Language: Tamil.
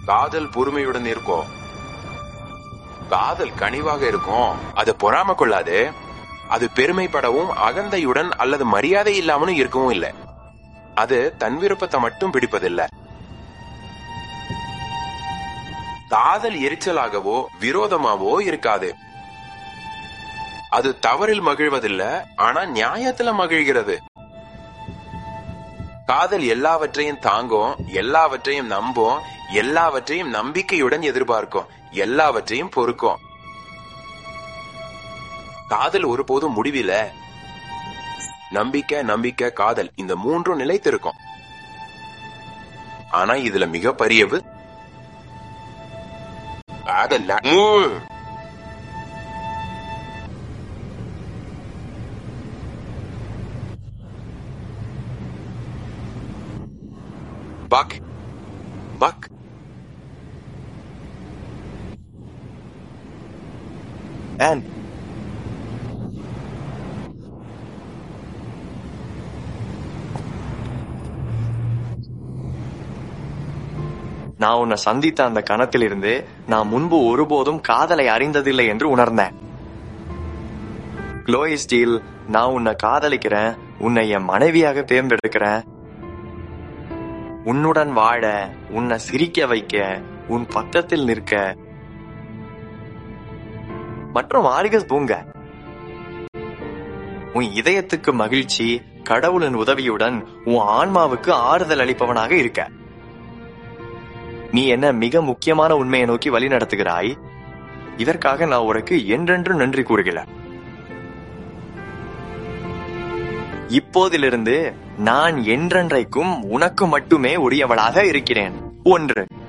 காதல் பொறுமையுடன் இருக்கும். காதல் கனிவாக இருக்கும். அது பொறாம கொள்ளாது. அது பெருமைப்படவும் அகந்தையுடன் அல்லது மரியாதை இல்லாமலும் இருக்கவும் இல்லை. அது தன் விருப்பத்தை மட்டும் பிடிப்பதில்லை. காதல் எரிச்சலாகவோ விரோதமாவோ இருக்காது. அது தவறில் மகிழ்வதில்லை, ஆனா நியாயத்துல மகிழ்கிறது. காதல் எல்லாவற்றையும் தாங்கும், எல்லாவற்றையும் நம்பும், எல்லாவற்றையும் நம்பிக்கையுடன் எதிர்பார்க்கும், எல்லாவற்றையும் பொறுக்கும். காதல் ஒருபோதும் முடிவில. நம்பிக்கை, நம்பிக்கை, காதல், இந்த மூன்றும் நிலைத்திருக்கும். ஆனா இதுல மிக பெரியவு காதல். பக் பக் And நான் உன்னை சந்தித்த அந்த கணத்திலிருந்து நான் முன்பு ஒருபோதும் காதலை அறிந்ததில்லை என்று உணர்ந்தேன். க்ளோயி ஸ்டீல், நான் உன்னை காதலிக்கிறேன். உன்னை என் மனைவியாக தேர்ந்தெடுக்கிறேன். உன்னுடன் வாழ, உன்னை சிரிக்க வைக்க, உன் பக்கத்தில் நிற்க. மற்றும் ஆரிகஸ் பூங்க, உன் இதயத்துக்கு மகிழ்ச்சி, கடவுளின் உதவியுடன் உன் ஆன்மாவுக்கு ஆறுதல் அளிப்பவனாக இருக்க. நீ என்ன மிக முக்கியமான உண்மையை நோக்கி வழி நடத்துகிறாய். இதற்காக நான் உனக்கு என்றென்று நன்றி கூறுகிறேன். இப்போதிலிருந்து நான் என்றென்றைக்கும் உனக்கு மட்டுமே உரியவளாக இருக்கிறேன். 1